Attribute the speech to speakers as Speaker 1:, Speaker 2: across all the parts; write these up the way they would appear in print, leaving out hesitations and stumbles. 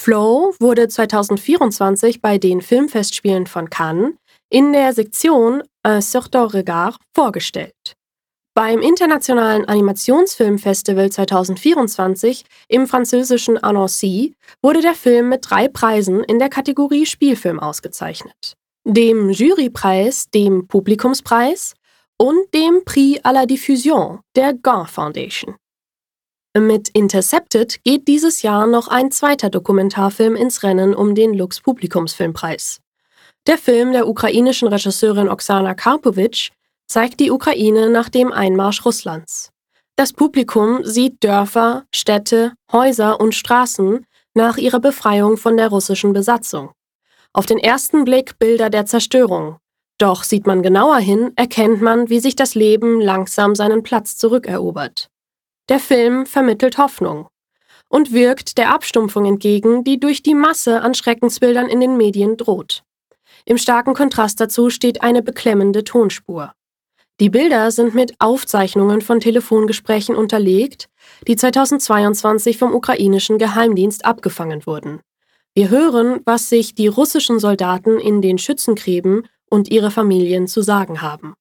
Speaker 1: Flow wurde 2024 bei den Filmfestspielen von Cannes in der Sektion Un certain regard vorgestellt. Beim Internationalen Animationsfilmfestival 2024 im französischen Annecy wurde der Film mit 3 Preisen in der Kategorie Spielfilm ausgezeichnet: dem Jurypreis, dem Publikumspreis und dem Prix à la Diffusion der Gaunt Foundation. Mit Intercepted geht dieses Jahr noch ein zweiter Dokumentarfilm ins Rennen um den Lux Publikumsfilmpreis. Der Film der ukrainischen Regisseurin Oksana Karpovic zeigt die Ukraine nach dem Einmarsch Russlands. Das Publikum sieht Dörfer, Städte, Häuser und Straßen nach ihrer Befreiung von der russischen Besatzung. Auf den ersten Blick Bilder der Zerstörung. Doch sieht man genauer hin, erkennt man, wie sich das Leben langsam seinen Platz zurückerobert. Der Film vermittelt Hoffnung und wirkt der Abstumpfung entgegen, die durch die Masse an Schreckensbildern in den Medien droht. Im starken Kontrast dazu steht eine beklemmende Tonspur. Die Bilder sind mit Aufzeichnungen von Telefongesprächen unterlegt, die 2022 vom ukrainischen Geheimdienst abgefangen wurden. Wir hören, was sich die russischen Soldaten in den Schützengräben und ihre Familien zu sagen haben.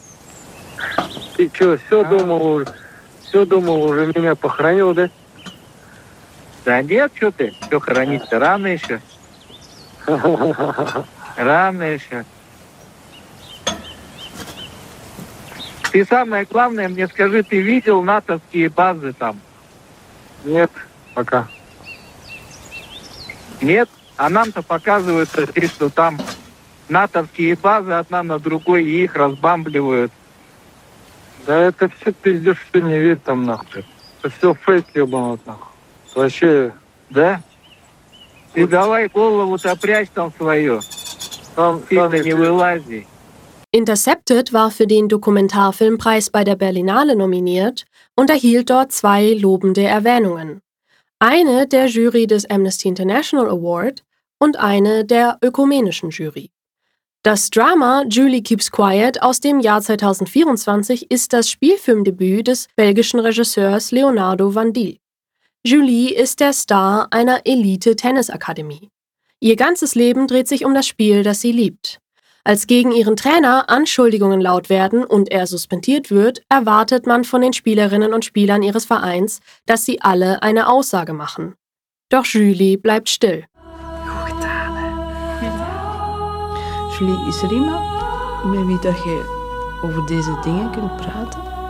Speaker 2: Все думал, уже меня похоронил, да? Да нет, что ты, все хоронить-то рано еще. Рано еще. Ты самое главное мне скажи, ты видел натовские базы там? Нет, пока. Нет? А нам-то показывают, что там натовские базы одна на другой, и их разбамбливают. Да это все пиздец, что не верь там нахуй. Это все фейк ебаный нахуй. Вообще, да? Ты давай голову-то прячь там свою. Там не вылази.
Speaker 1: Intercepted war für den Dokumentarfilmpreis bei der Berlinale nominiert und erhielt dort 2 lobende Erwähnungen. Eine der Jury des Amnesty International Award und eine der ökumenischen Jury. Das Drama Julie Keeps Quiet aus dem Jahr 2024 ist das Spielfilmdebüt des belgischen Regisseurs Leonardo van Dil. Julie ist der Star einer Elite-Tennisakademie. Ihr ganzes Leben dreht sich um das Spiel, das sie liebt. Als gegen ihren Trainer Anschuldigungen laut werden und er suspendiert wird, erwartet man von den Spielerinnen und Spielern ihres Vereins, dass sie alle eine Aussage machen. Doch Julie bleibt still.
Speaker 3: Julie, is er iemand met wie dat je over deze dingen kunt praten?